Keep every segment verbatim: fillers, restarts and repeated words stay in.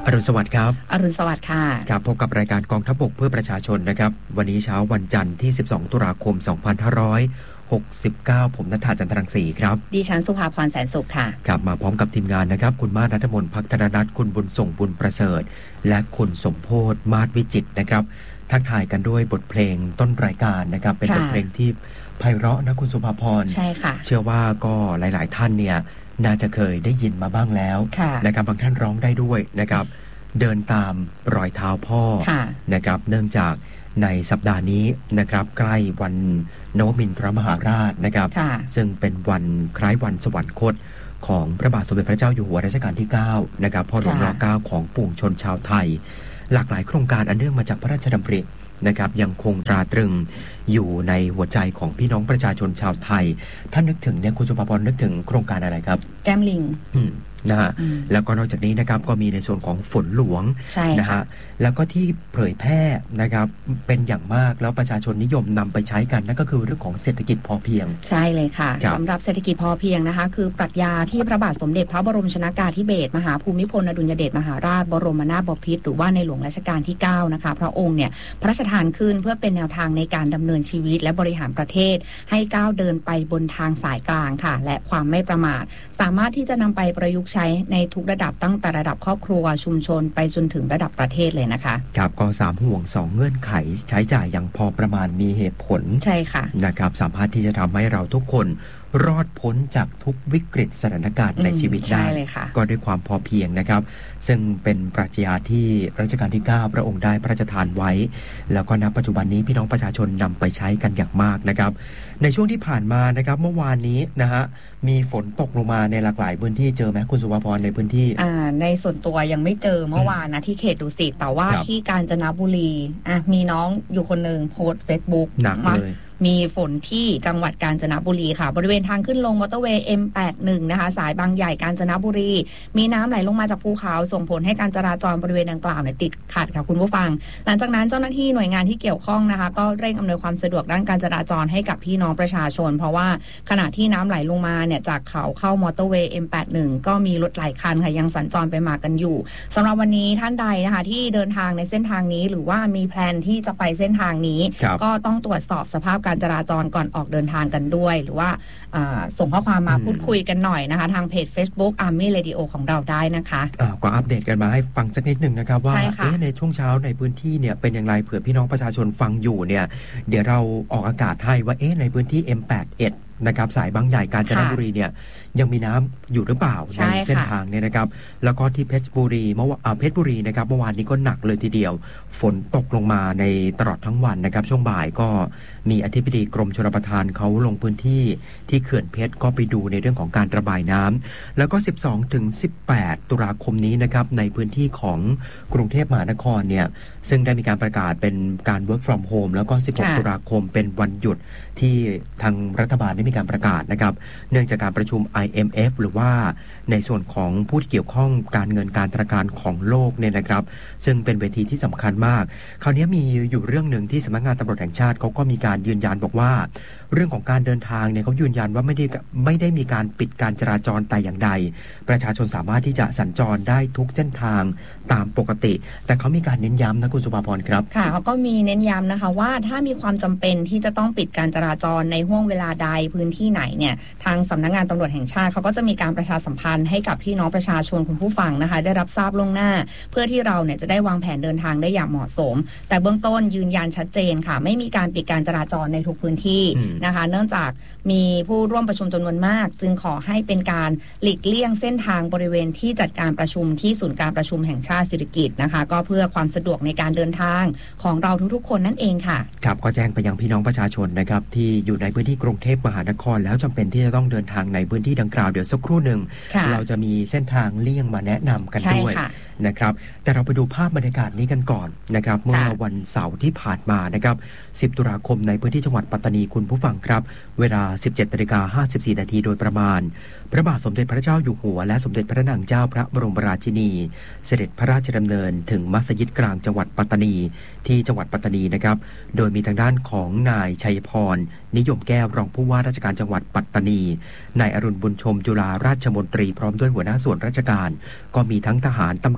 อรุณสวัสดิ์ครับอรุณสวัสดิ์ค่ะครับพบกับรายการกองทัพบกเพื่อประชาชนนะครับวันนี้เช้าวันจันทร์ที่สิบสองตุลาคมสองพันห้าร้อยหกสิบเก้าผมณัฐฐาจันทรังสีครับดิฉันสุภาพรแสนสุขค่ะครับมาพร้อมกับทีมงานนะครับคุณมาศ ณัฐมนต์ ภักธนนัทคุณบุญส่งบุญประเสริฐและคุณสมโพธิ์มาศวิจิตรนะครับทักทายกันด้วยบทเพลงต้นรายการนะครับเป็นบทเพลงที่ไพเราะนะคุณสุภาพรใช่ค่ะเชื่อว่าก็หลายๆท่านเนี่ยน่าจะเคยได้ยินมาบ้างแล้วนะครับบางท่านร้องได้ด้วยนะครับเดินตามรอยเท้าพ่อนะครับเนื่องจากในสัปดาห์นี้นะครับใกล้วันนวมินทรมหาราชนะครับซึ่งเป็นวันคล้ายวันสวรรคตของพระบาทสมเด็จพระเจ้าอยู่หัวรัชกาลที่เก้านะครับพ่อหลวงร.เก้าของปวงชนชาวไทยหลากหลายโครงการอันเนื่องมาจากพระราชดำรินะครับยังคงตราตรึงอยู่ในหัวใจของพี่น้องประชาชนชาวไทยท่านนึกถึงเนี่ยคุณสุภาพรนึกถึงโครงการอะไรครับแก้มลิงนะฮะแล้วก็นอกจากนี้นะครับก็มีในส่วนของฝนหลวงนะฮะแล้วก็ที่เผยแพร่นะครับเป็นอย่างมากแล้วประชาชนนิยมนำไปใช้กันนั่นก็คือเรื่องของเศรษฐกิจพอเพียงใช่เลยค่ะสำหรับเศรษฐกิจพอเพียงนะคะคือปรัชญาที่พระบาทสมเด็จพระบรมชนกาธิเบศรมหาภูมิพลอดุลยเดชมหาราชบรมนาถบพิตรหรือว่าในหลวงรัชกาลที่เก้านะคะพระองค์เนี่ยพระราชทานขึ้นเพื่อเป็นแนวทางในการดำเนินชีวิตและบริหารประเทศให้ก้าวเดินไปบนทางสายกลางค่ะและความไม่ประมาทสามารถที่จะนำไปประยุกต์ใช้ในทุกระดับตั้งแต่ระดับครอบครัวชุมชนไปจนถึงระดับประเทศเลยนะคะครับก็สามห่วงสองเงื่อนไขใช้จ่ายอย่างพอประมาณมีเหตุผลใช่ค่ะนะครับสามารถที่จะทำให้เราทุกคนรอดพ้นจากทุกวิกฤตสถานการณ์ในชีวิตได้ก็ด้วยความพอเพียงนะครับซึ่งเป็นปรัชญาที่รัชกาลที่เก้าพระองค์ได้พระราชทานไว้แล้วก็ณปัจจุบันนี้พี่น้องประชาชนนำไปใช้กันอย่างมากนะครับในช่วงที่ผ่านมานะครับเมื่อวานนี้นะฮะมีฝนตกลงมาในหลากหลายพื้นที่เจอไหมคุณสุภาพรในพื้นที่อ่าในส่วนตัวยังไม่เจอเมื่อวานนะที่เขตดุสิตแต่ว่าที่กาญจนบุรีอ่ะมีน้องอยู่คนหนึ่งโพสต์ Facebook หนักเลยมีฝนที่จังหวัดกาญจนบุรีค่ะบริเวณทางขึ้นลงมอเตอร์เวย์ เอ็ม แปดสิบเอ็ด นะคะสายบางใหญ่กาญจนบุรีมีน้ำไหลลงมาจากภูเขาส่งผลให้การจราจรบริเวณดังกล่าวเนี่ยติดขัดค่ะคุณผู้ฟังหลังจากนั้นเจ้าหน้าที่หน่วยงานที่เกี่ยวข้องนะคะก็เร่งอำนวยความสะดวกด้านการจราจรให้กับพี่น้องประชาชนเพราะว่าขณะที่น้ำไหลลงมาเนี่ยจากเขาเข้ามอเตอร์เวย์ เอ็ม แปดสิบเอ็ด ก็มีรถหลายคันค่ะยังสัญจรไปมากันอยู่สำหรับวันนี้ท่านใดนะคะที่เดินทางในเส้นทางนี้หรือว่ามีแพลนที่จะไปเส้นทางนี้ก็ต้องตรวจสอบสภาพการจราจรก่อนออกเดินทางกันด้วยหรือว่าส่งข้อความมาพูดคุยกันหน่อยนะคะทางเพจ Facebook Army Radio ของเราได้นะคะก็อัปเดตกันมาให้ฟังสักนิดหนึ่งนะครับว่าในช่วงเช้าในพื้นที่เนี่ยเป็นอย่างไรเผื่อพี่น้องประชาชนฟังอยู่เนี่ยเดี๋ยวเราออกอากาศให้ว่าเอ๊ะในพื้นที่ เอ็ม แปดสิบเอ็ด นะครับสายบางใหญ่กาญจนบุรีเนี่ยยังมีน้ำอยู่หรือเปล่าในเส้นทางเนี่ยนะครับแล้วก็ที่เพชรบุรีเมื่อเพชรบุรีนะครับเมื่อวานนี้ก็หนักเลยทีเดียวฝนตกลงมาในตลอดทั้งวันนะครับช่วงบ่ายก็มีอธิบดีกรมชลประทานเขาลงพื้นที่ที่เขื่อนเพชรก็ไปดูในเรื่องของการระบายน้ำแล้วก็ สิบสองถึงสิบแปด ตุลาคมนี้นะครับในพื้นที่ของกรุงเทพมหานครเนี่ยซึ่งได้มีการประกาศเป็นการ work from home แล้วก็สิบหกตุลาคมเป็นวันหยุดที่ทางรัฐบาลได้มีการประกาศนะครับเนื่องจากการประชุม ไอ เอ็ม เอฟ หรือว่าในส่วนของผู้ที่เกี่ยวข้องการเงินการธนาคารของโลกเนี่ยนะครับซึ่งเป็นเวทีที่สำคัญมากคราวนี้มีอยู่เรื่องหนึ่งที่สำนักงานตำรวจแห่งชาติเขาก็มีการยืนยันบอกว่าเรื่องของการเดินทางเนี่ยเขายืนยันว่าไม่ได้ไม่ได้มีการปิดการจราจรแต่อย่างใดประชาชนสามารถที่จะสัญจรได้ทุกเส้นทางตามปกติแต่เขามีการเน้นย้ำนะคุณสุภาพรครับค่ะเขาก็มีเน้นย้ำนะคะว่าถ้ามีความจำเป็นที่จะต้องปิดการจราจรในห้วงเวลาใดพื้นที่ไหนเนี่ยทางสำนักงานตำรวจแห่งชาติเขาก็จะมีการประชาสัมพันธ์ให้กับพี่น้องประชาชนคุณผู้ฟังนะคะได้รับทราบล่วงหน้าเพื่อที่เราเนี่ยจะได้วางแผนเดินทางได้อย่างเหมาะสมแต่เบื้องต้นยืนยันชัดเจนค่ะไม่มีการปิดการจราจรในทุกพื้นที่นะคะเนื่องจากมีผู้ร่วมประชุมจำนวนมากจึงขอให้เป็นการหลีกเลี่ยงเส้นทางบริเวณที่จัดการประชุมที่ศูนย์การประชุมแห่งชาติสิริกิติ์นะคะก็เพื่อความสะดวกในการเดินทางของเราทุกๆคนนั่นเองค่ะครับก็แจ้งไปยังพี่น้องประชาชนนะครับที่อยู่ในพื้นที่กรุงเทพมหานครแล้วจำเป็นที่จะต้องเดินทางในพื้นที่ดังกล่าวเดี๋ยวสักครู่หนึ่งเราจะมีเส้นทางเลี่ยงมาแนะนำกันด้วยนะครับแต่เราไปดูภาพบรรยากาศนี้กันก่อนนะครับเมื่อวันเสาร์ที่ผ่านมานะครับสิบตุลาคมในพื้นที่จังหวัดปัตตานีคุณผู้ฟังครับเวลา สิบเจ็ดนาฬิกาห้าสิบสี่นาทีโดยประมาณพระบาทสมเด็จพระเจ้าอยู่หัวและสมเด็จพระนางเจ้าพระบรมราชินีเสด็จพระราชดำเนินถึงมัสยิดกลางจังหวัดปัตตานีที่จังหวัดปัตตานีนะครับโดยมีทางด้านของนายชัยพรนิยมแก้วรองผู้ว่าราชการจังหวัดปัตตานีนายอรุณบุญชมจุฬาราชมนตรีพร้อมด้วยหัวหน้าส่วนราชการก็มีทั้งทหารตำร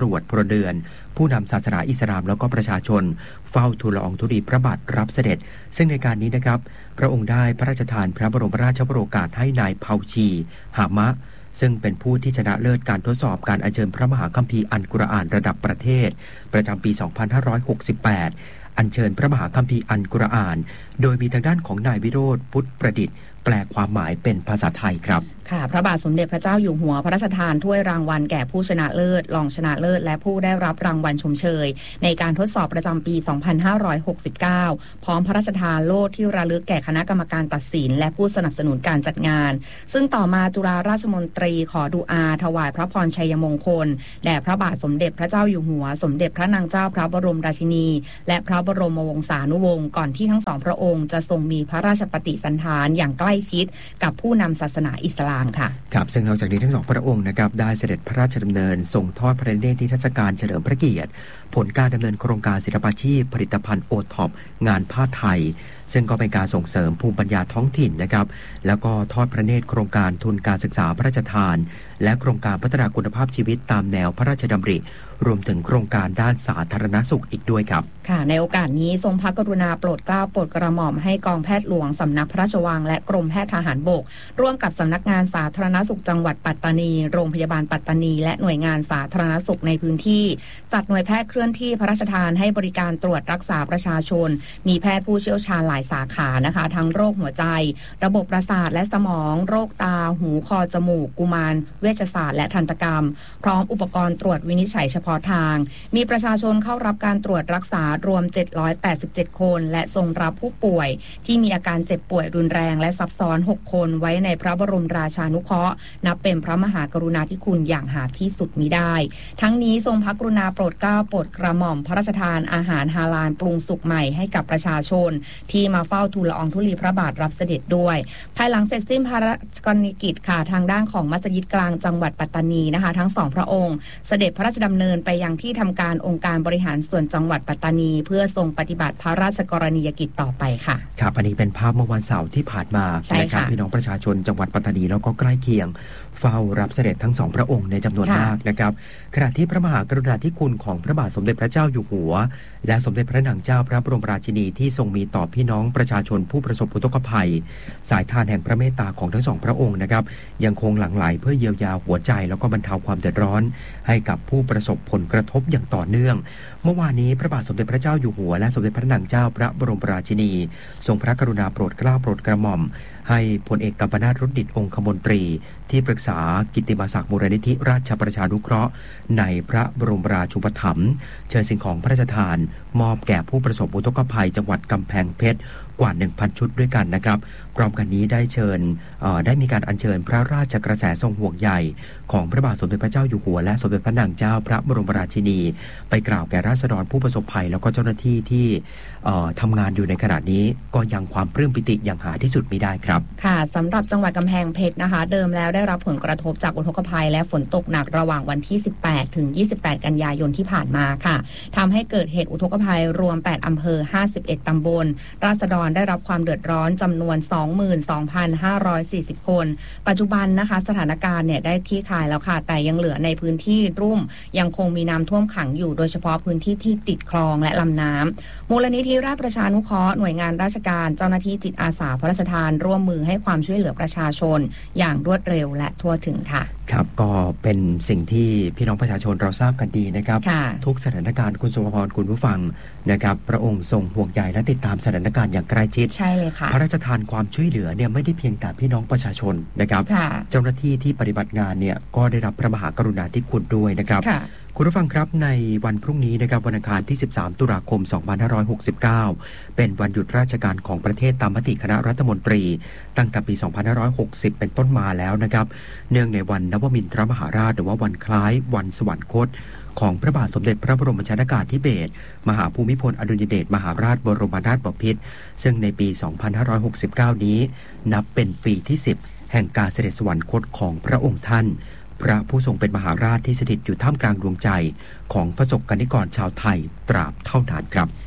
รวจพลเรือนผู้นำศาสนาอิสลามแล้วก็ประชาชนเฝ้าทูลละอองธุลีพระบาทรับเสด็จซึ่งในการนี้นะครับพระองค์ได้พระราชทานพระบรมราชโองการให้นายเผาชีหามะซึ่งเป็นผู้ที่ชนะเลิศการทดสอบการอัญเชิญพระมหาคัมภีร์อัลกุรอานระดับประเทศประจำปี สองพันห้าร้อยหกสิบแปด อัญเชิญพระมหาคัมภีร์อัลกุรอานโดยมีทางด้านของนายวิโรจน์พุทธประดิษฐ์แปลความหมายเป็นภาษาไทยครับค่ะพระบาทสมเด็จพระเจ้าอยู่หัวพระราชทานถ้วยรางวัลแก่ผู้ชนะเลิศรองชนะเลิศและผู้ได้รับรางวัลชมเชยในการทดสอบประจำปี สองพันห้าร้อยหกสิบเก้า พร้อมพระราชทานโล่ที่ระลึกแก่คณะกรรมการตัดสินและผู้สนับสนุนการจัดงานซึ่งต่อมาจุฬาราชมนตรีขอดุอาถวายพระพรชัยมงคลแด่พระบาทสมเด็จพระเจ้าอยู่หัวสมเด็จพระนางเจ้าพระบรมราชินีและพระบรมวงศานุวงศ์ก่อนที่ทั้งสองพระองค์จะทรงมีพระราชปฏิสันถานอย่างใกล้ชิดกับผู้นำศาสนาอิสลามค่ะครับซึ่งนอกจากนี้ทั้งสองพระองค์นะครับได้เสด็จพระราชดำเนินส่งทอดพระเนตรนิทรรศการเฉลิมพระเกียรติผลการดำเนินโครงการศิลปาชีพผลิตภัณฑ์โอท็อปงานผ้าไทยซึ่งก็เป็นการส่งเสริมภูมิปัญญาท้องถิ่นนะครับแล้วก็ทอดพระเนตรโครงการทุนการศึกษาพระราชทานและโครงการพัฒนาคุณภาพชีวิตตามแนวพระราชดำริรวมถึงโครงการด้านสาธารณสุขอีกด้วยครับค่ะในโอกาสนี้ทรงพระกรุณาโปรดเกล้าโปรดกระหม่อมให้กองแพทย์หลวงสำนักพระราชวังและกรมแพทย์ทหารบกร่วมกับสำนักงานสาธารณสุขจังหวัดปัตตานีโรงพยาบาลปัตตานีและหน่วยงานสาธารณสุขในพื้นที่จัดหน่วยแพทย์เคลื่อนที่พระราชทานให้บริการตรวจรักษาประชาชนมีแพทย์ผู้เชี่ยวชาญหลายสาขานะคะทั้งโรคหัวใจระบบประสาทและสมองโรคตาหูคอจมูกกุมารเวชศาสตร์และทันตกรรมพร้อมอุปกรณ์ตรวจวินิจฉัยเฉพาะทางมีประชาชนเข้ารับการตรวจรักษารวมเจ็ดร้อยแปดสิบเจ็ดคนและทรงรับผู้ป่วยที่มีอาการเจ็บป่วยรุนแรงและซับซ้อนหกคนไว้ในพระบรมราชานุเคราะห์นับเป็นพระมหากรุณาธิคุณอย่างหาที่สุดมิได้ทั้งนี้ทรงพระกรุณาโปรดเกล้าโปรดกระหม่อมพระราชทานอาหารฮาลาลปรุงสุกใหม่ให้กับประชาชนที่มาเฝ้าทูลละอองธุลีพระบาทรับเสด็จด้วยภายหลังเสร็จสิ้นภารกรณีกิจค่ะทางด้านของมัสยิดกลางจังหวัดปัตตานีนะคะทั้งสองพระองค์เสด็จพระราชดำเนินไปยังที่ทำการองค์การบริหารส่วนจังหวัดปัตตานีเพื่อทรงปฏิบัติพระราชกรณียกิจต่อไปค่ะครับอันนี้เป็นภาพเมื่อวันเสาร์ที่ผ่านมานะครับพี่น้องประชาชนจังหวัดปัตตานีแล้วก็ใกล้เคียงเฝ้ารับเสด็จทั้งสองพระองค์ในจำนวนมากนะครับขณะที่พระมหากรุณาธิคุณของพระบาทสมเด็จพระเจ้าอยู่หัวและสมเด็จพระนางเจ้าพระบรมราชินีที่ทรงมีต่อพี่น้องประชาชนผู้ประสบอุทกภัยสายทานแห่งพระเมตตาของทั้งสองพระองค์นะครับยังคงหลั่งไหลเพื่อเยียวยาหัวใจแล้วก็บรรเทาความเดือดร้อนให้กับผู้ประสบผลกระทบอย่างต่อเนื่องเมื่อวานนี้พระบาทสมเด็จพระเจ้าอยู่หัวและสมเด็จพระนางเจ้าพระบรมราชินีทรงพระกรุณาโปรดเกล้าโปรดกระหม่อมให้พลเอกกัมปนาท รุดดิษฐ์องคมนตรีที่ปรึกษากิตติมศักดิ์มูลนิธิราชประชานุเคราะห์ในพระบรมราชูปถัมภ์เชิญสิ่งของพระราชทานมอบแก่ผู้ประสบอุทกภัยจังหวัดกำแพงเพชรกว่า หนึ่งพัน ชุดด้วยกันนะครับพร้อมกันนี้ได้เชิญได้มีการอัญเชิญพระราชกระแสทรงห่วงใยของพระบาทสมเด็จพระเจ้าอยู่หัวและสมเด็จพระนางเจ้าพระบรมราชินีไปกล่าวแก่ราษฎรผู้ประสบภัยแล้วก็เจ้าหน้าที่ที่ทำงานอยู่ในขณะนี้ก็ยังความปลื้มปิติอย่างหาที่สุดมิได้ครับค่ะสำหรับจังหวัดกำแพงเพชรนะคะเดิมแล้วได้รับผลกระทบจากอุทกภัยและฝนตกหนักระหว่างวันที่สิบแปดถึงยี่สิบแปดกันยายนที่ผ่านมาค่ะทำให้เกิดเหตุอุทกภัยรวมแปดอำเภอห้าสิบเอ็ดตำบลราษฎรได้รับความเดือดร้อนจำนวน สองหมื่นสองพันห้าร้อยสี่สิบ คนปัจจุบันนะคะสถานการณ์เนี่ยได้คลี่คลายแล้วค่ะแต่ยังเหลือในพื้นที่รุ่มยังคงมีน้ำท่วมขังอยู่โดยเฉพาะพื้นที่ที่ติดคลองและลำน้ำมูลนิธิราชประชานุเคราะห์หน่วยงานราชการเจ้าหน้าที่จิตอาสาพระราชทานร่วมมือให้ความช่วยเหลือประชาชนอย่างรวดเร็วและทั่วถึงค่ะครับก็เป็นสิ่งที่พี่น้องประชาชนเราทราบกันดีนะครับทุกสถานการณ์คุณสุภพรคุณผู้ฟังนะครับพระองค์ทรงห่วงใยและติดตามสถานการณ์อย่างใกล้ชิดใช่เลยค่ะพระราชทานความช่วยเหลือเนี่ยไม่ได้เพียงแต่พี่น้องประชาชนนะครับเจ้าหน้าที่ที่ปฏิบัติงานเนี่ยก็ได้รับพระมหากรุณาธิคุณด้วยนะครับคุณผู้ฟังครับในวันพรุ่งนี้นะครับวันอังคารที่สิบสามตุลาคมสองพันห้าร้อยหกสิบเก้าเป็นวันหยุดราชการของประเทศตามมติคณะรัฐมนตรีตั้งแต่ปีสองพันห้าร้อยหกสิบเป็นต้นมาแล้วนะครับเนื่องในวันนวมินทรมหาราชหรือว่าวันคล้ายวันสวรรคตของพระบาทสมเด็จพระบรมชนกาธิเบศรมหาภูมิพลอดุลยเดชมหาราชบรมนาถบพิตรซึ่งในปีสองพันห้าร้อยหกสิบเก้านี้นับเป็นปีที่สิบแห่งการเสด็จสวรรคตของพระองค์ท่านพระผู้ทรงเป็นมหาราชที่สถิตอยู่ท่ามกลางดวงใจของประสบกนิกรชาวไทยตราบเท่านานครับ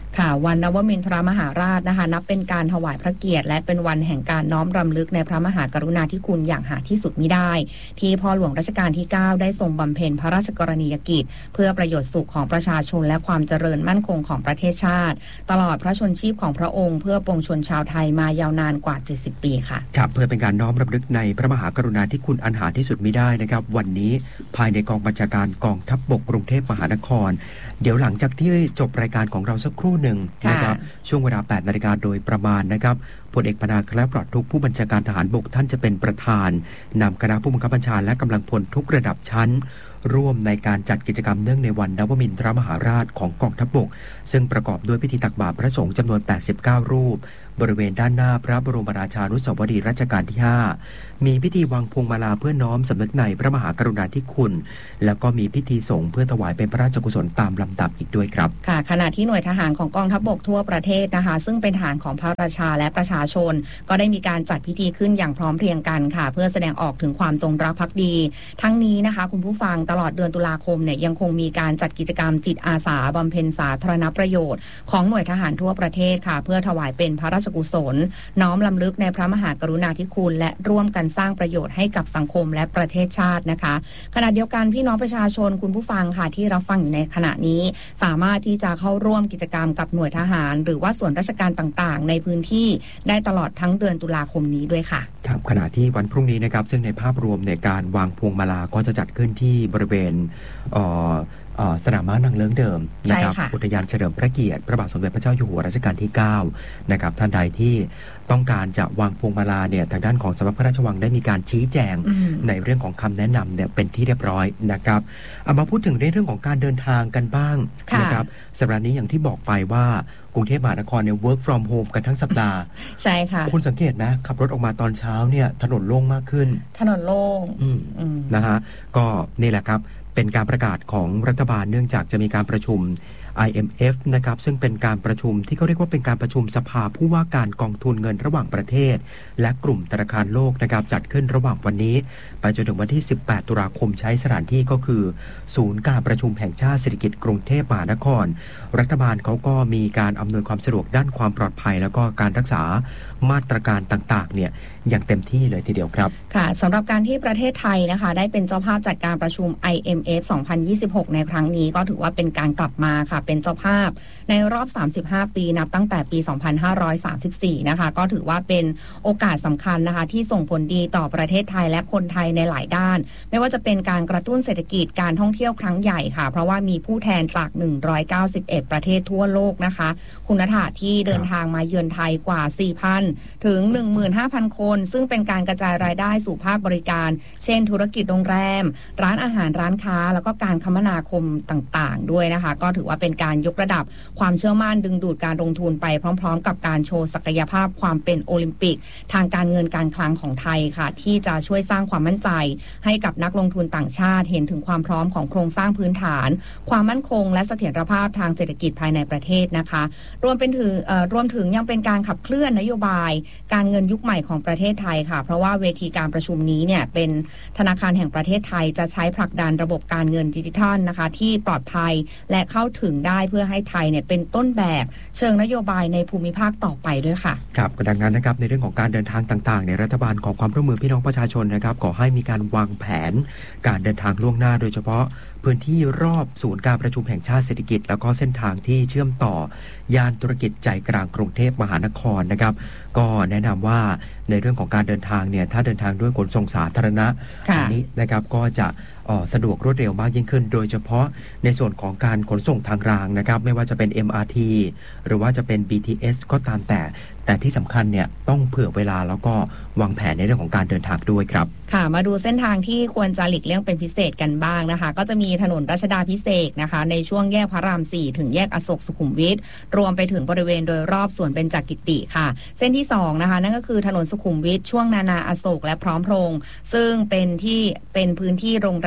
ค่ะวันนวมินทรมหาราชนะคะนับเป็นการถวายพระเกียรติและเป็นวันแห่งการน้อมรำลึกในพระมหากรุณาธิคุณอย่างหาที่สุดมิได้ที่พ่อหลวงรัชกาลที่เก้าได้ทรงบำเพ็ญพระราชกรณียกิจเพื่อประโยชน์สุขของประชาชนและความเจริญมั่นคงของประเทศชาติตลอดพระชนชีพของพระองค์เพื่อปวงชนชาวไทยมายาวนานกว่าเจ็ดสิบปีค่ะครับเพื่อเป็นการน้อมรำลึกในพระมหากรุณาธิคุณอันหาที่สุดมิได้นะครับวันนี้ภายในกองบัญชาการกองทัพบกกรุงเทพมหานครเดี๋ยวหลังจากที่จบรายการของเราสักครู่หนึ่งนะครับช่วงเวลา แปดนาฬิกาโดยประมาณนะครับพลเอกปนาคและปลอดทุกผู้บัญชาการทหารบกท่านจะเป็นประธานนำคณะผู้บังคับบัญชาและกำลังพลทุกระดับชั้นร่วมในการจัดกิจกรรมเนื่องในวันนวมินทรมหาราชของกองทัพบกซึ่งประกอบด้วยพิธีตักบาตรพระสงฆ์จำนวนแปดสิบเก้ารูปบริเวณด้านหน้าพระบรมราชานุสาวรีย์รัชกาลที่ห้ามีพิธีวางพวงมาลาเพื่อน้อมสำนึกในพระมหากรุณาธิคุณแล้วก็มีพิธีสงฆ์เพื่อถวายเป็นพระราชกุศลตามลำดับอีกด้วยครับค่ะขณะที่หน่วยทหารของกองทัพบกทั่วประเทศนะคะซึ่งเป็นทหารของพระราชาและประชาชนก็ได้มีการจัดพิธีขึ้นอย่างพร้อมเพรียงกันค่ะเพื่อแสดงออกถึงความจงรักภักดีทั้งนี้นะคะคุณผู้ฟังตลอดเดือนตุลาคมเนี่ยยังคงมีการจัดกิจกรรมจิตอาสาบำเพ็ญสาธารณประโยชน์ของหน่วยทหารทั่วประเทศค่ะเพื่อถวายเป็นพระราชกุศลน้อมรำลึกในพระมหากรุณาธิคุณและร่วมกันสร้างประโยชน์ให้กับสังคมและประเทศชาตินะคะขณะเดียวกันพี่น้องประชาชนคุณผู้ฟังค่ะที่รับฟังอยู่ในขณะนี้สามารถที่จะเข้าร่วมกิจกรรมกับหน่วยทหารหรือว่าส่วนราชการต่างๆในพื้นที่ได้ตลอดทั้งเดือนตุลาคมนี้ด้วยค่ะครับขณะที่วันพรุ่งนี้นะครับซึ่งในภาพรวมในการวางพวงมาลาก็จะจัดขึ้นที่บริเวณสนามม้านางเลิ้งเดิมนะครับอุทยานเฉลิมพระเกียรติพระบาทสมเด็จพระเจ้าอยู่หัวรัชกาลที่เก้านะครับท่านใดที่ต้องการจะวางพวงมาลาเนี่ยทางด้านของสำนักพระราชวังได้มีการชี้แจงในเรื่องของคำแนะนำเนี่ยเป็นที่เรียบร้อยนะครับเอามาพูดถึงในเรื่องของการเดินทางกันบ้างนะครับสัปดาห์นี้อย่างที่บอกไปว่ากรุงเทพมหานครเนี่ย work from home กันทั้งสัปดาห์ใช่ค่ะคุณสังเกตนะขับรถออกมาตอนเช้าเนี่ยถนนโล่งมากขึ้นถนนโล่งนะฮะก็นี่แหละครับเป็นการประกาศของรัฐบาลเนื่องจากจะมีการประชุม ไอ เอ็ม เอฟ นะครับซึ่งเป็นการประชุมที่เขาเรียกว่าเป็นการประชุมสภาผู้ว่าการกองทุนเงินระหว่างประเทศและกลุ่มธนาคารโลกนะครับจัดขึ้นระหว่างวันนี้ไปจนถึงวันที่สิบแปดตุลาคมใช้สถานที่ก็คือศูนย์การประชุมแห่งชาติเศรษฐกิจกรุงเทพมหานครรัฐบาลเขาก็มีการอำนวยความสะดวกด้านความปลอดภัยแล้วก็การรักษามาตรการต่างๆเนี่ยอย่างเต็มที่เลยทีเดียวครับค่ะสำหรับการที่ประเทศไทยนะคะได้เป็นเจ้าภาพจัดการประชุม ไอ เอ็ม เอฟ สองพันยี่สิบหกในครั้งนี้ก็ถือว่าเป็นการกลับมาค่ะเป็นเจ้าภาพในรอบสามสิบห้าปีนับตั้งแต่ปีสองพันห้าร้อยสามสิบสี่นะคะก็ถือว่าเป็นโอกาสสำคัญนะคะที่ส่งผลดีต่อประเทศไทยและคนไทยในหลายด้านไม่ว่าจะเป็นการกระตุ้นเศรษฐกิจการท่องเที่ยวครั้งใหญ่ค่ะเพราะว่ามีผู้แทนจากหนึ่งร้อยเก้าสิบเอ็ดประเทศทั่วโลกนะคะคุณณฐาที่เดินทางมาเยือนไทยกว่า สี่พัน ถึง หนึ่งหมื่นห้าพัน คนซึ่งเป็นการกระจายรายได้สู่ภาคบริการเช่นธุรกิจโรงแรมร้านอาหารร้านค้าแล้วก็การคมนาคมต่างๆด้วยนะคะก็ถือว่าเป็นการยกระดับความเชื่อมั่นดึงดูดการลงทุนไปพร้อมๆกับการโชว์ศักยภาพความเป็นโอลิมปิกทางการเงินการคลังของไทยค่ะที่จะช่วยสร้างความมั่นใจให้กับนักลงทุนต่างชาติเห็นถึงความพร้อมของโครงสร้างพื้นฐานความมั่นคงและเสถียรภาพทางเศรษฐกิจภายในประเทศนะคะรวมเป็นถึงรวมถึงยังเป็นการขับเคลื่อนนโยบายการเงินยุคใหม่ของประเทศไทยค่ะเพราะว่าเวทีการประชุมนี้เนี่ยเป็นธนาคารแห่งประเทศไทยจะใช้ผลักดันระบบการเงินดิจิทัลนะคะที่ปลอดภัยและเข้าถึงได้เพื่อให้ไทยเนี่ยเป็นต้นแบบเชิงนโยบายในภูมิภาคต่อไปด้วยค่ะครับดังนั้นนะครับในเรื่องของการเดินทางต่างๆในรัฐบาลขอความร่วมมือพี่น้องประชาชนนะครับขอให้มีการวางแผนการเดินทางล่วงหน้าโดยเฉพาะพื้นที่รอบศูนย์การประชุมแห่งชาติเศรษฐกิจแล้วก็เส้นทางที่เชื่อมต่อย่านธุรกิจใจกลางกรุงเทพมหานครนะครับก็แนะนำว่าในเรื่องของการเดินทางเนี่ยถ้าเดินทางด้วยขนส่งสาธารณะอันนี้นะครับก็จะสะดวกรวดเร็วมากยิ่งขึ้นโดยเฉพาะในส่วนของการขนส่งทางรางนะครับไม่ว่าจะเป็น เอ็ม อาร์ ที หรือว่าจะเป็น บี ที เอส ก็ตามแต่แต่ที่สำคัญเนี่ยต้องเผื่อเวลาแล้วก็วางแผนในเรื่องของการเดินทางด้วยครับค่ะมาดูเส้นทางที่ควรจะหลีกเลี่ยงเป็นพิเศษกันบ้างนะคะก็จะมีถนนรัชดาภิเษกนะคะในช่วงแยกพระรามสี่ถึงแยกอโศกสุขุมวิทรวมไปถึงบริเวณโดยรอบสวนเบญจกิติค่ะเส้นที่สองนะคะนั่นก็คือถนนสุขุมวิทช่วงนานาอโศกและพร้อมพงษ์ซึ่งเป็นที่เป็นพื้นที่โรงแร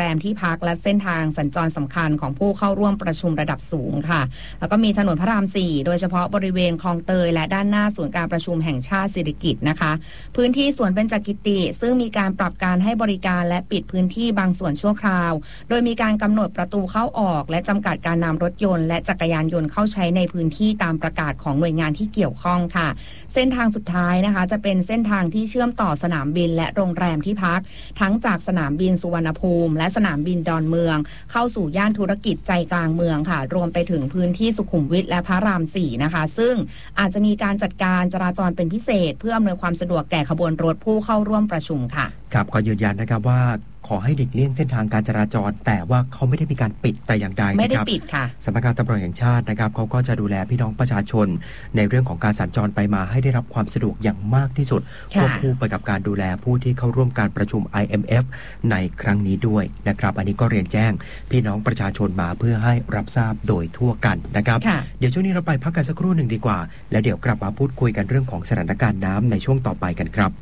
รมที่พักและเส้นทางสัญจรสำคัญของผู้เข้าร่วมประชุมระดับสูงค่ะแล้วก็มีถนนพระรามสี่โดยเฉพาะบริเวณคลองเตยและด้านหน้าศูนย์การประชุมแห่งชาติสิริกิติ์นะคะพื้นที่สวนเบญจกิติซึ่งมีการปรับการให้บริการและปิดพื้นที่บางส่วนชั่วคราวโดยมีการกำหนดประตูเข้าออกและจำกัดการนำรถยนต์และจักรยานยนต์เข้าใช้ในพื้นที่ตามประกาศของหน่วยงานที่เกี่ยวข้องค่ะเส้นทางสุดท้ายนะคะจะเป็นเส้นทางที่เชื่อมต่อสนามบินและโรงแรมที่พักทั้งจากสนามบินสุวรรณภูมิและสนามบินดอนเมืองเข้าสู่ย่านธุรกิจใจกลางเมืองค่ะรวมไปถึงพื้นที่สุขุมวิทและพระรามสี่นะคะซึ่งอาจจะมีการจัดการจราจรเป็นพิเศษเพื่ออำนวยความสะดวกแก่ขบวนรถผู้เข้าร่วมประชุมค่ะครับขอยืนยันนะครับว่าขอให้หลีกเลี่ยงเส้นทางการจราจรแต่ว่าเขาไม่ได้มีการปิดแต่อย่างใดนะครับไม่ได้ปิดค่ะสำนักงานตำรวจแห่งชาตินะครับเขาก็จะดูแลพี่น้องประชาชนในเรื่องของการสัญจรไปมาให้ได้รับความสะดวกอย่างมากที่สุดควบคู่ไปกับการดูแลผู้ที่เข้าร่วมการประชุม ไอ เอ็ม เอฟ ในครั้งนี้ด้วยนะครับอันนี้ก็เรียนแจ้งพี่น้องประชาชนมาเพื่อให้รับทราบโดยทั่วกันนะครับเดี๋ยวช่วงนี้เราไปพักกันสักครู่หนึ่งดีกว่าแล้วเดี๋ยวกลับมาพูดคุยกันเรื่องของสถานการณ์น้ำในช่วงต่อไปกันครับ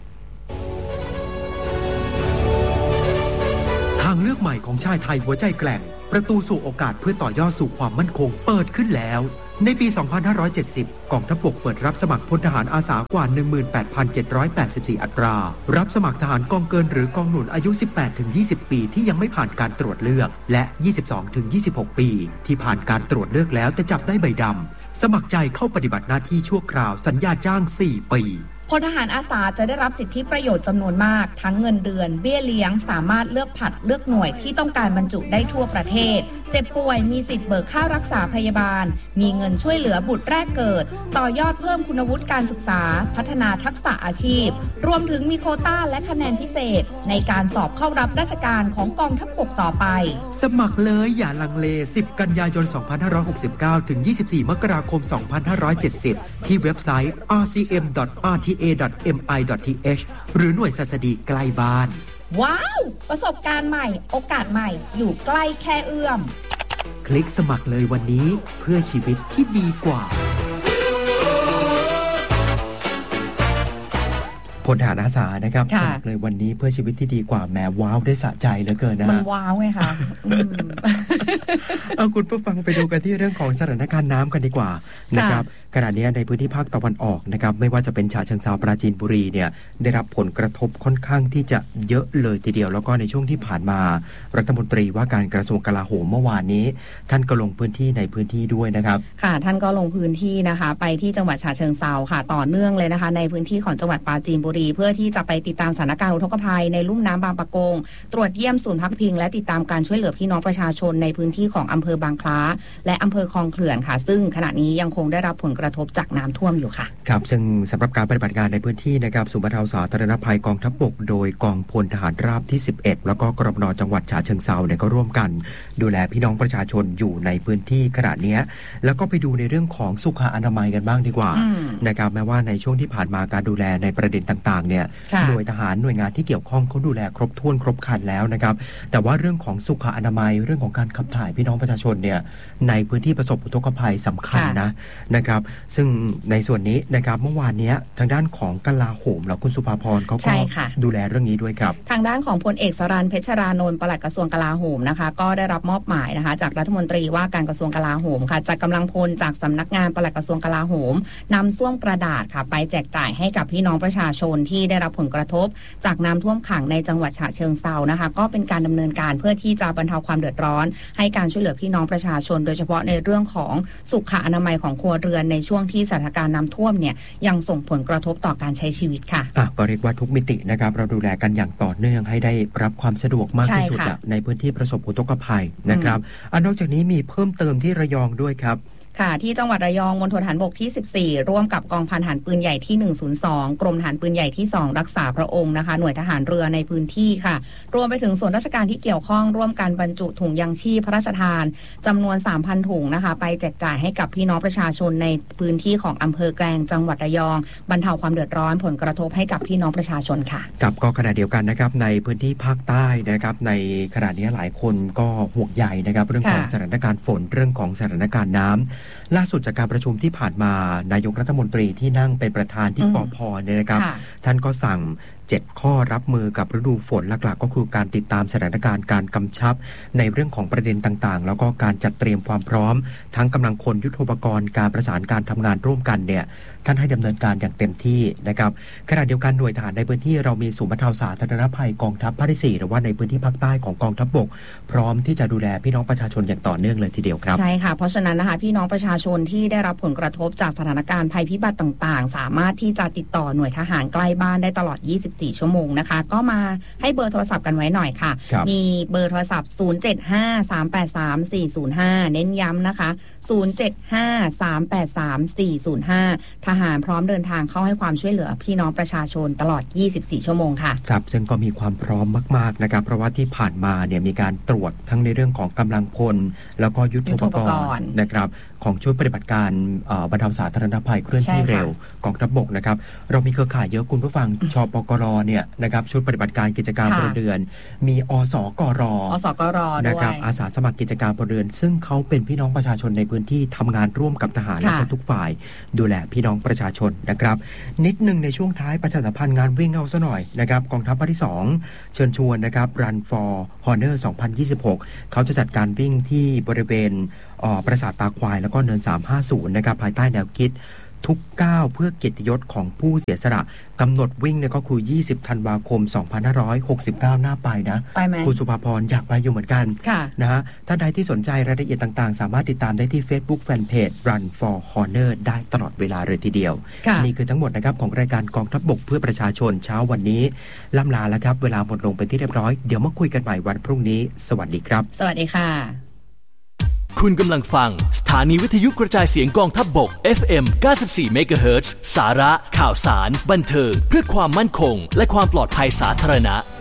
ทางเลือกใหม่ของชายไทยหัวใจแกร่งประตูสู่โอกาสเพื่อต่อยอดสู่ความมั่นคงเปิดขึ้นแล้วในปี สองพันห้าร้อยเจ็ดสิบ กองทัพบกเปิดรับสมัครพลทหารอาสากว่า หนึ่งหมื่นแปดพันเจ็ดร้อยแปดสิบสี่ อัตรารับสมัครทหารกองเกินหรือกองหนุนอายุ สิบแปดถึงยี่สิบ ปีที่ยังไม่ผ่านการตรวจเลือกและ ยี่สิบสองถึงยี่สิบหก ปีที่ผ่านการตรวจเลือกแล้วแต่จับได้ใบดำสมัครใจเข้าปฏิบัติหน้าที่ชั่วคราวสัญญาจ้าง สี่ ปีพลทหารอาสาจะได้รับสิทธิประโยชน์จำนวนมากทั้งเงินเดือนเบี้ยเลี้ยงสามารถเลือกผัดเลือกหน่วยที่ต้องการบรรจุได้ทั่วประเทศเจ็บป่วยมีสิทธิ์เบิกค่ารักษาพยาบาลมีเงินช่วยเหลือบุตรแรกเกิดต่อยอดเพิ่มคุณวุฒิการศึกษาพัฒนาทักษะอาชีพรวมถึงมีโควต้าและคะแนนพิเศษในการสอบเข้ารับราชการของกองทัพบกต่อไปสมัครเลยอย่าลังเลสิบกันยายนสองพันห้าร้อยหกสิบเก้าถึงยี่สิบสี่มกราคมสองพันห้าร้อยเจ็ดสิบที่เว็บไซต์ อาร์ ซี เอ็ม ดอท อาร์ ที เอ ดอท เอ็ม ไอ ดอท ที เอช หรือหน่วยศัสดีใกล้บ้านว้าวประสบการณ์ใหม่โอกาสใหม่อยู่ใกล้แค่เอื้อมคลิกสมัครเลยวันนี้เพื่อชีวิตที่ดีกว่าพลทหารอาสานะครับสมัครเลยวันนี้เพื่อชีวิตที่ดีกว่าแหมว้าวได้สะใจเหลือเกินนะมันว้าวไงคะเอาคุณผู้ฟังไปดูกันที่เรื่องของสถานการณ์น้ำกันดีกว่านะครับขณะนี้ในพื้นที่ภาคตะวันออกนะครับไม่ว่าจะเป็นฉะเชิงเทราปราจีนบุรีเนี่ยได้รับผลกระทบค่อนข้างที่จะเยอะเลยทีเดียวแล้วก็ในช่วงที่ผ่านมารัฐมนตรีว่าการกระทรวงกลาโหมเมื่อวานนี้ท่านก็ลงพื้นที่ในพื้นที่ด้วยนะครับค่ะท่านก็ลงพื้นที่นะคะไปที่จังหวัดฉะเชิงเทราค่ะต่อเนื่องเลยนะคะในพื้นที่ของจังหวัดปราจีนบุรีเพื่อที่จะไปติดตามสถานการณ์อุทกภัยในลุ่มน้ำบางปะกงตรวจเยี่ยมศูนย์พักพิงและติดตามการช่วยเหลือพี่น้องประชาชนในพื้นที่ของอำเภอบางคล้าและอำเภอคลองเขื่อนค่ะซึ่งขณะนี้ยังคงได้รับผลกระทบจากน้ำท่วมอยู่ค่ะครับซึ่งสำหรับการปฏิบัติงานในพื้นที่นะครับศูนย์บรรเทาสาธารณภัยกองทัพบกโดยกองพลทหารราบที่สิบเอ็ดแล้วก็กรมน.จังหวัดฉะเชิงเทราเนี่ยก็ร่วมกันดูแลพี่น้องประชาชนอยู่ในพื้นที่ขณะนี้แล้วก็ไปดูในเรื่องของสุขอนามัยกันบ้างดีกว่านะครับแม้ว่าในช่วงที่ผ่านมาการดูแลในประเด็นต่างๆเนี่ยหน่วยทหารหน่วยงานที่เกี่ยวข้องเขาดูแลครบถ้วนครบครันแล้วนะครับแต่ว่าเรื่องของสุขอนามัยเรื่องของการขับถ่ายพี่น้องประชาชนเนี่ยในพื้นที่ประสบอุทกภัยสำคัญนะนะครับซึ่งในส่วนนี้นะครับเมื่อวานนี้ทางด้านของกลาโหมแล้วคุณสุภาพรเขาก็ดูแลเรื่องนี้ด้วยครับทางด้านของพลเอกสรัญเพชรานนท์ปลัดกระทรวงกลาโหมนะคะก็ได้รับมอบหมายนะคะจากรัฐมนตรีว่าการกระทรวงกลาโหมค่ะจัดกำลังพลจากสำนักงานปลัดกระทรวงกลาโหมนำส้วมกระดาษค่ะไปแจกจ่ายให้กับพี่น้องประชาชนที่ได้รับผลกระทบจากน้ำท่วมขังในจังหวัดฉะเชิงเทรานะคะก็เป็นการดำเนินการเพื่อที่จะบรรเทาความเดือดร้อนให้การช่วยเหลือพี่น้องประชาชนโดยเฉพาะในเรื่องของสุขอนามัยของครัวเรือนในช่วงที่สถานการณ์น้ำท่วมเนี่ยยังส่งผลกระทบต่อการใช้ชีวิตค่ะอ่ะก็เรียกว่าทุกมิตินะครับเราดูแลกันอย่างต่อเนื่องให้ได้รับความสะดวกมากที่สุดในพื้นที่ประสบอุทกภัยนะครับอ่ะนอกจากนี้มีเพิ่มเติมที่ระยองด้วยครับค่ะที่จังหวัดระยองมณฑลทหารบกที่สิบสี่ร่วมกับกองพันทหารปืนใหญ่ที่หนึ่งศูนย์สองกรมทหารปืนใหญ่ที่สองรักษาพระองค์นะคะหน่วยทหารเรือในพื้นที่ค่ะรวมไปถึงส่วนราชการที่เกี่ยวข้องร่วมกันบรรจุถุงยังชีพพระราชทานจำนวน สามพัน ถุงนะคะไปแจกจ่ายให้กับพี่น้องประชาชนในพื้นที่ของอำเภอแกลงจังหวัดระยองบรรเทาความเดือดร้อนผลกระทบให้กับพี่น้องประชาชนค่ะกับก็ขณะเดียวกันนะครับในพื้นที่ภาคใต้นะครับในขณะนี้หลายคนก็ห่วงใยนะครับเรื่องของสถานการณ์ฝนเรื่องของสถานการณ์น้ำล่าสุดจากการประชุมที่ผ่านมานายกรัฐมนตรีที่นั่งเป็นประธานที่ปภเนี่ยนะครับท่านก็สั่งเจ็ดข้อรับมือกับฤดูฝนหลักๆก็คือการติดตามสถานการณ์การกำชับในเรื่องของประเด็นต่างๆแล้วก็การจัดเตรียมความพร้อมทั้งกำลังคนยุทโธปกรณ์การประสานการทำงานร่วมกันเนี่ยท่านให้ดำเนินการอย่างเต็มที่นะครับขณะเดียวกันหน่วยทหารในพื้นที่เรามีศูนย์บรรเทาสาธารณภัยกองทัพภาคที่สี่หรือว่าในพื้นที่ภาคใต้ของกองทัพบกพร้อมที่จะดูแลพี่น้องประชาชนอย่างต่อเนื่องเลยทีเดียวครับใช่ค่ะเพราะฉะนั้นนะคะพี่น้องประชาชนที่ได้รับผลกระทบจากสถานการณ์ภัยพิบัติต่างๆสามารถที่จะติดต่อหน่วยทหารใกล้บ้านได้ตลอดยี่สิบสี่ชั่วโมงนะคะก็มาให้เบอร์โทรศัพท์กันไว้หน่อยค่ะมีเบอร์โทรศัพท์ศูนย์ เจ็ด ห้า สาม แปด สาม สี่ ศูนย์ ห้าเน้นย้ำนะคะศูนย์ เจ็ด ห้า สาม แปด สาม สี่ ศูนย์ ห้าทหารพร้อมเดินทางเข้าให้ความช่วยเหลือพี่น้องประชาชนตลอดยี่สิบสี่ชั่วโมงค่ะครับซึ่งก็มีความพร้อมมากๆนะครับเพราะว่าที่ผ่านมาเนี่ยมีการตรวจทั้งในเรื่องของกำลังพลแล้วก็ยุทโธปกรณ์นะครับของชุดปฏิบัติการบรรเทาสาธารณภัยเคลื่อนที่เร็วกองทัพบกนะครับเรามีเครือข่ายเยอะคุณผู้ฟังชปกรเนี่ยนะครับชุดปฏิบัติการกิจการพลเรือนมีอสกรอสกรนะครับอาสาสมัครกิจการพลเรือนซึ่งเขาเป็นพี่น้องประชาชนในพื้นที่ทำงานร่วมกับทหารและทุกฝ่ายดูแลพี่น้องประชาชนนะครับนิดนึงในช่วงท้ายประชาสัมพันธ์งานวิ่งเอาซะหน่อยนะครับกองทัพภาคที่สองเชิญชวนนะครับ Run for Honor สองพันยี่สิบหกเขาจะจัดการวิ่งที่บริเวณปราสาทตาควายแล้วก็เนินสามห้าศูนย์นะครับภายใต้แนวคิดทุกก้าวเพื่อเกียรติยศของผู้เสียสละกำหนดวิ่งเนี่ยก็คือยี่สิบธันวาคมสองพันห้าร้อยหกสิบเก้าหน้าไปนะไปไหมคุณสุภาพรอยากไปอยู่เหมือนกันนะฮะถ้าใดที่สนใจรายละเอียดต่างๆสามารถติดตามได้ที่ Facebook Fanpage Run for Honor ได้ตลอดเวลาเลยทีเดียวนี่คือทั้งหมดนะครับของรายการกองทัพบกเพื่อประชาชนเช้าวันนี้ล่ำลาแล้วครับเวลาหมดลงเป็นที่เรียบร้อยเดี๋ยวมาคุยกันใหม่วันพรุ่งนี้สวัสดีครับสวัสดีค่ะคุณกำลังฟังสถานีวิทยุกระจายเสียงกองทัพบก เอฟ เอ็ม เก้าสิบสี่ เมกะเฮิรตซ์ สาระข่าวสารบันเทิงเพื่อความมั่นคงและความปลอดภัยสาธารณะ